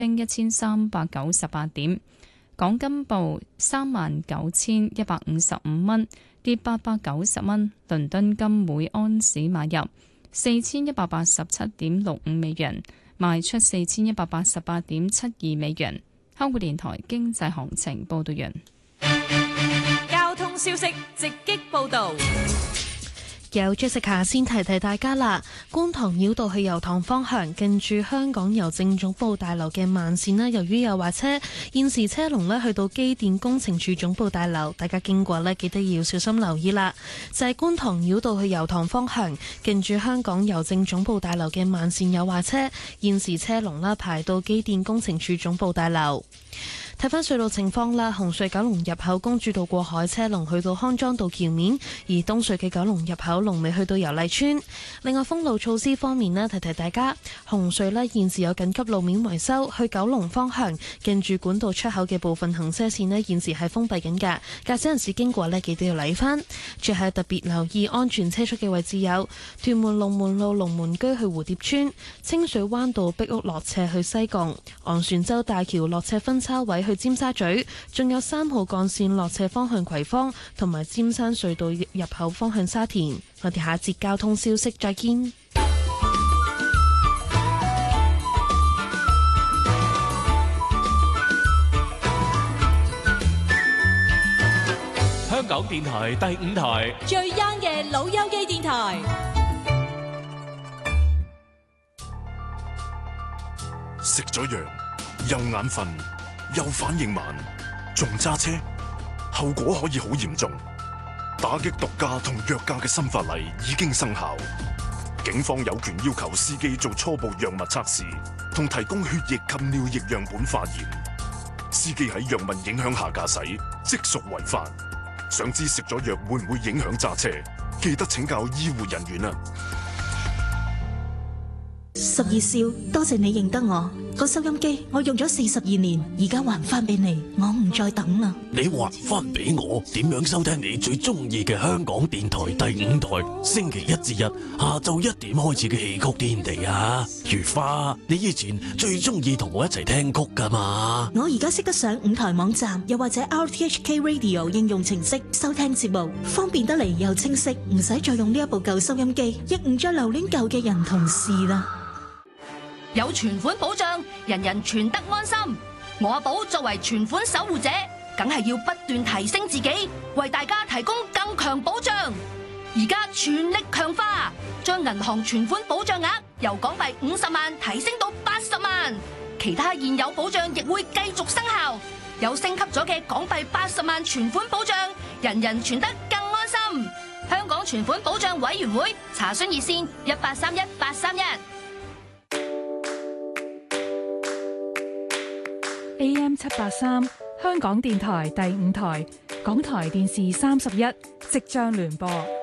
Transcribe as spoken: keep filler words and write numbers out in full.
升一千三百九十八點。港金報三萬九千一百五十五蚊，跌八百九十蚊。倫敦金每安士買入四千一百八十七點六五美元，賣出四千一百八十八點七二美元。香港電台經濟行情報道完。 交通消息直擊報道。 有 Jessica 先提提大家啦，觀塘繞道去油塘方向，近住香港郵政總部大樓嘅慢線啦，由於有壞車，現時車龍咧去到機電工程署總部大樓，大家經過咧記得要小心留意啦。就係觀塘繞道去油塘方向，近住香港郵政總部大樓嘅慢線有壞車，現時車龍啦排到機電工程署總部大樓。睇返隧道情況啦，紅隧九龍入口公主道過海車龍去到康莊道橋面，而東隧嘅九龍入口龍尾去到油麗邨。另外封路措施方面呢，提提大家，紅隧呢現時有緊急路面維修，去九龍方向近住管道出口嘅部分行車線呢現時係封閉緊㗎，駕駛人士經過呢記得要留意返。最後特別留意安全車速嘅位置有屯門龍門路龍門居去蝴蝶村、清水灣道壁屋落斜去西貢、昂船洲大橋落斜分叉位去尖沙咀，仲有三號幹線落斜方向葵芳，同埋尖山隧道入口方向沙田。我哋下一節交通消息再見。 香港電台第五台最 young 嘅老友記電台。 食咗藥又眼瞓又反應慢，仲揸車，後果可以好嚴重。打擊毒駕同藥駕嘅新法例已經生效，警方有權要求司機做初步藥物測試，同提供血液及尿液樣本化驗。司機喺藥物影響下駕駛，即屬違法。想知食咗藥會唔會影響揸車？記得請教醫護人員啊！ 十二少，多謝你認得我。個收音機我用咗四十二年，而家還翻俾你，我唔再等啦。 你還翻俾我，點樣收聽你最中意嘅香港電台第五台？星期一至日下晝一點開始嘅戲曲天地啊！如花，你以前最中意同我一齊聽曲噶嘛？ 我而家識得上五台網站，又或者 R T H K Radio 應用程式收聽節目，方便得嚟又清晰，唔使再用呢一部舊收音機，亦唔再留戀舊嘅人同事啦。 有存款保障，人人存得安心。我阿寶作為存款守護者，梗係要不斷提升自己，為大家提供更強保障。而家全力強化，將銀行存款保障額由港幣五十萬提升到八十萬，其他現有保障亦會繼續生效。有升級咗嘅港幣八十萬存款保障，人人存得更安心。香港存款保障委員會查詢熱線一八三一八三一。 A M 七八三，香港電台第五台，港台電視三十一，即將聯播。